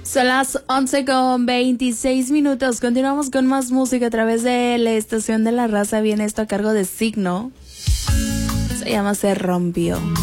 Son las 11:26. Continuamos con más música a través de la estación de la raza. Viene esto a cargo de Signo. Se llama Se Rompió.